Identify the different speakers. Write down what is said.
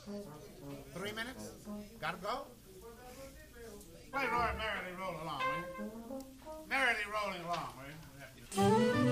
Speaker 1: 3 minutes? Gotta go? Play Merrily Roll Along, man. Merrily Rolling Along,